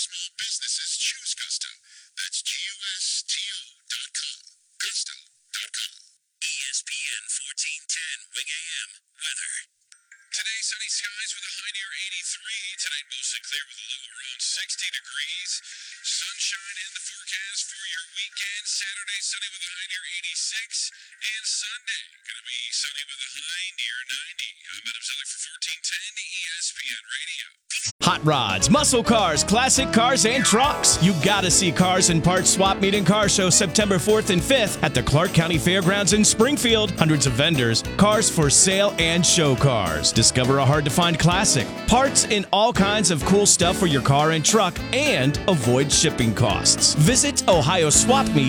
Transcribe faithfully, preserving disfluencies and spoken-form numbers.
Small businesses choose Gusto. That's G U S T O dot com. Gusto dot com. E S P N fourteen ten Wing A M weather. Today, sunny skies with a high near eighty-three. Tonight, mostly clear with a low around sixty degrees. Sunshine in the forecast for your weekend. Saturday, sunny with a high near eighty-six. And Sunday, going to be sunny with a high near ninety. I'm Adam Zeller for fourteen ten E S P N Radio. Hot rods, muscle cars, classic cars, and trucks. You gotta see Cars and Parts Swap Meet and Car Show September fourth and fifth at the Clark County Fairgrounds in Springfield. Hundreds of vendors, cars for sale, and show cars. Discover a hard-to-find classic, parts, and all kinds of cool stuff for your car and truck, and avoid shipping costs. Visit ohio swap meet